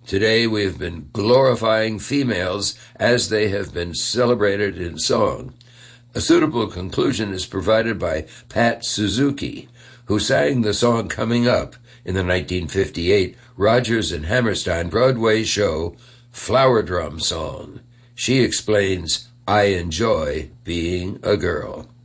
Today we have been glorifying females as they have been celebrated in song. A suitable conclusion is provided by Pat Suzuki, who sang the song Coming Up in the 1958 Rodgers and Hammerstein Broadway show Flower Drum Song. She explains, "I enjoy being a girl."